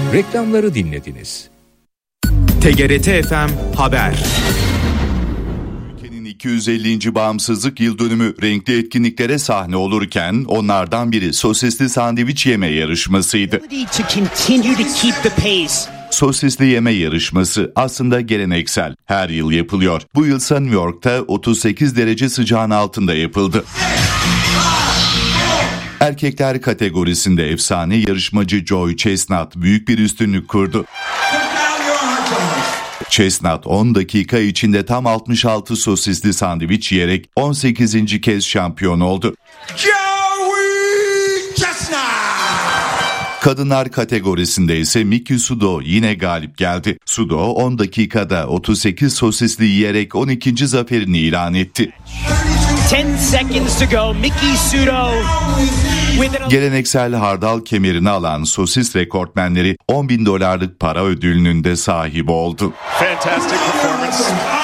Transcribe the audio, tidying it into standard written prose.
Reklamları dinlediniz. TGRT FM Haber. 250. bağımsızlık yıl dönümü renkli etkinliklere sahne olurken onlardan biri sosisli sandviç yeme yarışmasıydı. Sosisli yeme yarışması aslında geleneksel. Her yıl yapılıyor. Bu yılsa New York'ta 38 derece sıcağın altında yapıldı. Erkekler kategorisinde efsane yarışmacı Joey Chestnut büyük bir üstünlük kurdu. Chestnut 10 dakika içinde tam 66 sosisli sandviç yiyerek 18. kez şampiyon oldu. Joey Chestnut! Kadınlar kategorisinde ise Miki Sudo yine galip geldi. Sudo 10 dakikada 38 sosisli yiyerek 12. zaferini ilan etti. 10 seconds to go. Miki Sudo. Geleneksel hardal kemerini alan sosis rekortmenleri $10.000 para ödülünün de sahibi oldu. Fantastic performance.